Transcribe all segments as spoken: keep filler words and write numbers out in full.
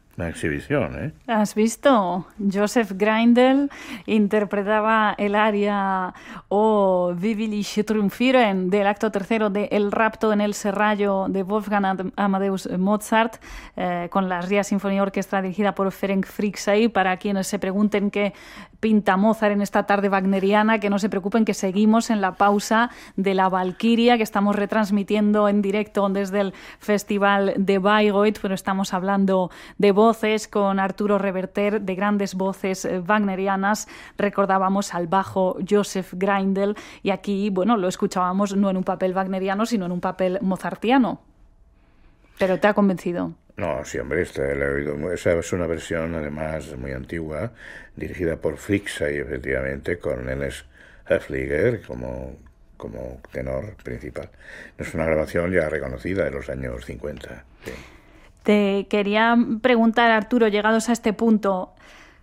Una exhibición, ¿eh? ¿Has visto? Joseph Greindl interpretaba el aria O Vivilich Triumphieren del acto tercero de El rapto en el serrallo de Wolfgang Amadeus Mozart, eh, con la Ria Sinfonía Orquestra dirigida por Ferenc Fricsay. Para quienes se pregunten qué pinta Mozart en esta tarde wagneriana, que no se preocupen, que seguimos en la pausa de la Valquiria, que estamos retransmitiendo en directo desde el Festival de Bayreuth, pero estamos hablando de voces con Arturo Reverter, de grandes voces wagnerianas. Recordábamos al bajo Joseph Greindl y aquí, bueno, lo escuchábamos no en un papel wagneriano, sino en un papel mozartiano. ¿Pero te ha convencido? No, sí, hombre, este, le he oído. Esa es una versión, además, muy antigua, dirigida por Fricsay, efectivamente, con Ernest Höfliger como, como tenor principal. Es una grabación ya reconocida de los años cincuenta. Sí. Te quería preguntar, Arturo, llegados a este punto,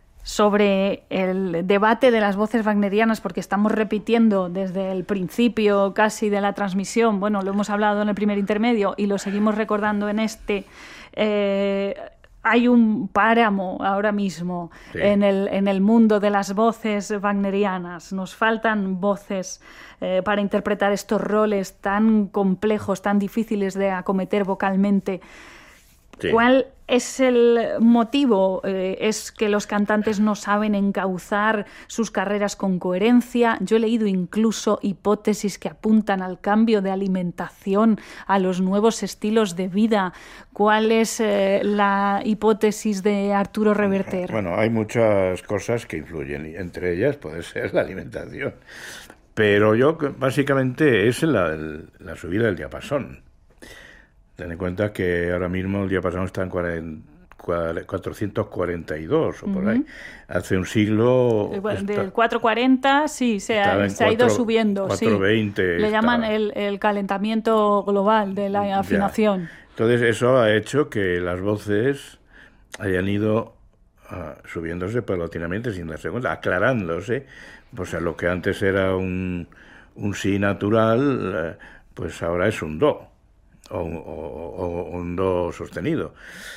sobre el debate de las voces wagnerianas, porque estamos repitiendo desde el principio casi de la transmisión, bueno, lo hemos hablado en el primer intermedio y lo seguimos recordando en este. Eh, hay un páramo ahora mismo, sí, en el, en el mundo de las voces wagnerianas. Nos faltan voces eh, para interpretar estos roles tan complejos, tan difíciles de acometer vocalmente. Sí. ¿Cuál es el motivo? Eh, ¿Es que los cantantes no saben encauzar sus carreras con coherencia? Yo he leído incluso hipótesis que apuntan al cambio de alimentación, a los nuevos estilos de vida. ¿Cuál es eh, la hipótesis de Arturo Reverter? Bueno, hay muchas cosas que influyen, y entre ellas puede ser la alimentación. Pero yo, básicamente, es la, la subida del diapasón. Ten en cuenta que ahora mismo el diapasón está en cuatrocientos cuarenta y dos o por uh-huh. ahí. Hace un siglo... Bueno, está, del cuatrocientos cuarenta, sí, se, ha, se cuatro, ha ido subiendo. cuatrocientos veinte. Sí. Le llaman el, el calentamiento global de la afinación. Ya. Entonces eso ha hecho que las voces hayan ido uh, subiéndose paulatinamente sin darse cuenta, aclarándose. Pues a lo que antes era un, un si natural, uh, pues ahora es un do. O, o, o un do sostenido.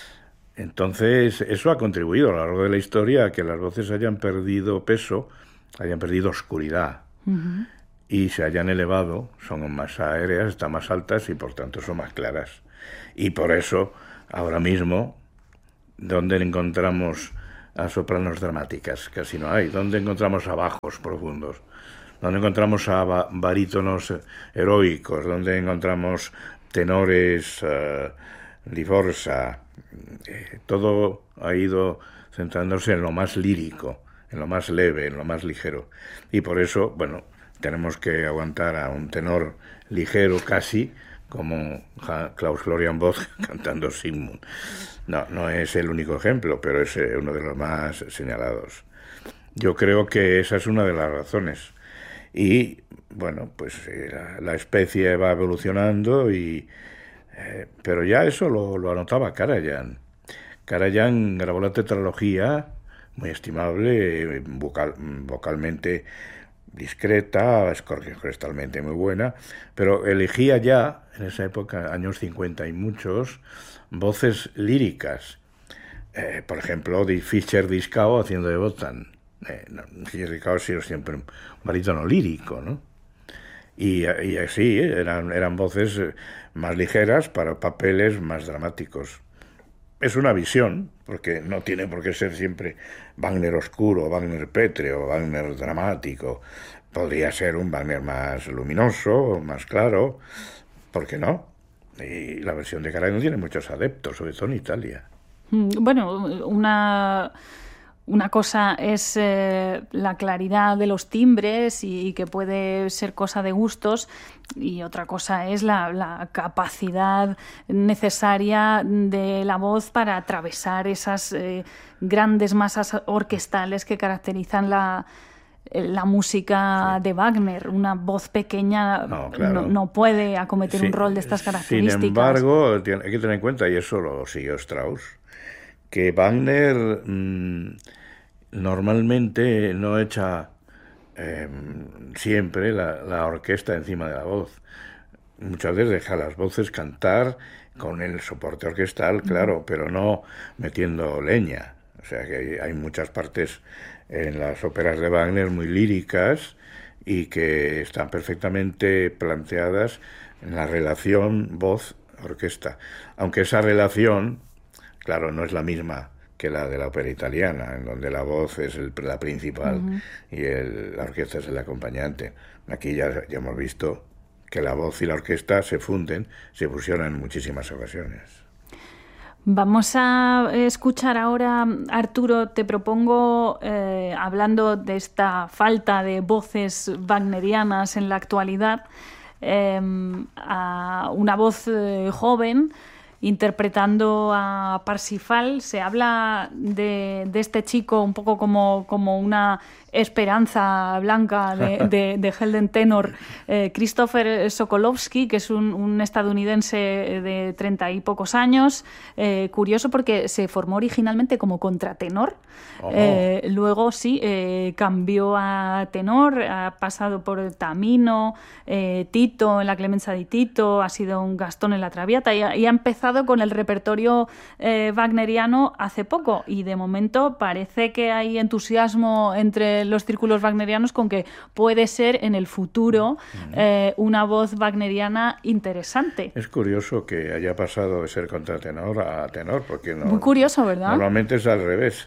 Entonces, eso ha contribuido a lo largo de la historia a que las voces hayan perdido peso, hayan perdido oscuridad, uh-huh. y se hayan elevado, son más aéreas, están más altas y por tanto son más claras. Y por eso, ahora mismo, ¿dónde encontramos a sopranos dramáticas? Casi no hay. ¿Dónde encontramos a bajos profundos? ¿Dónde encontramos a barítonos heroicos? ¿Dónde encontramos tenores, uh, di forza? Eh, todo ha ido centrándose en lo más lírico, en lo más leve, en lo más ligero. Y por eso, bueno, tenemos que aguantar a un tenor ligero casi, como Klaus Florian Both cantando Sigmund. No, no es el único ejemplo, pero es uno de los más señalados. Yo creo que esa es una de las razones. Y, bueno, pues eh, la, la especie va evolucionando, y eh, pero ya eso lo, lo anotaba Karajan. Karajan grabó la tetralogía, muy estimable, vocal, vocalmente discreta, orquestalmente muy buena, pero elegía ya, en esa época, años cincuenta y muchos, voces líricas. Eh, por ejemplo, de Fischer Dieskau haciendo de Wotan. Eh, no, Fischer ha sido siempre un barítono lírico, ¿no? Y, y así, ¿eh? eran, eran voces más ligeras para papeles más dramáticos. Es una visión, porque no tiene por qué ser siempre Wagner oscuro, Wagner pétreo, Wagner dramático. Podría ser un Wagner más luminoso, más claro, ¿por qué no? Y la versión de Karajan tiene muchos adeptos, sobre todo en Italia. Bueno, una... Una cosa es eh, la claridad de los timbres y, y que puede ser cosa de gustos, y otra cosa es la, la capacidad necesaria de la voz para atravesar esas eh, grandes masas orquestales que caracterizan la, la música sí. de Wagner. Una voz pequeña no, claro. no, no puede acometer sí. un rol de estas características. Sin embargo, hay que tener en cuenta, y eso lo siguió Strauss, que Wagner mmm, normalmente no echa eh, siempre la, la orquesta encima de la voz. Muchas veces deja las voces cantar con el soporte orquestal, claro, pero no metiendo leña. O sea que hay, hay muchas partes en las óperas de Wagner muy líricas y que están perfectamente planteadas en la relación voz-orquesta. Aunque esa relación, claro, no es la misma que la de la ópera italiana, en donde la voz es el, la principal uh-huh. y el, la orquesta es el acompañante. Aquí ya, ya hemos visto que la voz y la orquesta se funden, se fusionan en muchísimas ocasiones. Vamos a escuchar ahora, Arturo, te propongo, eh, hablando de esta falta de voces wagnerianas en la actualidad, eh, a una voz eh, joven interpretando a Parsifal. Se habla de, de este chico un poco como, como una esperanza blanca de, de, de Helden Tenor, eh, Krzysztofer Sokolowski, que es un, un estadounidense de treinta y pocos años, eh, curioso porque se formó originalmente como contratenor, oh. eh, luego sí, eh, cambió a tenor, ha pasado por Tamino, eh, Tito en la Clemenza di Tito, ha sido un Gastón en la Traviata y ha, y ha empezado con el repertorio eh, wagneriano hace poco y de momento parece que hay entusiasmo entre los círculos wagnerianos con que puede ser en el futuro eh, una voz wagneriana interesante. Es curioso que haya pasado de ser contratenor a tenor, porque no, muy curioso, ¿verdad? Normalmente es al revés.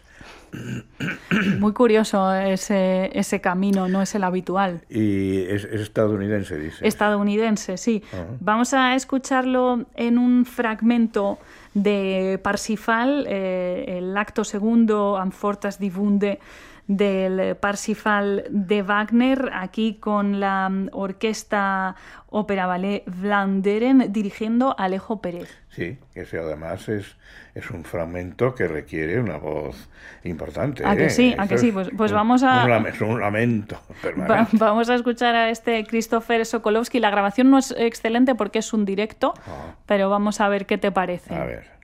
Muy curioso ese, ese camino, no es el habitual. Y es, es estadounidense, dice. Estadounidense, sí. Uh-huh. Vamos a escucharlo en un fragmento de Parsifal, eh, el acto segundo, Am Fortas die Wunde, del Parsifal de Wagner, aquí con la orquesta Ópera Ballet Vlaanderen dirigiendo a Alejo Pérez. Sí, ese además es, es un fragmento que requiere una voz importante. ¿A que sí? ¿eh? ¿A que sí? Pues, pues un, vamos a... Un, lam- es un lamento permanente. Va, vamos a escuchar a este Krzysztofer Sokolowski. La grabación no es excelente porque es un directo, oh. pero vamos a ver qué te parece. A ver.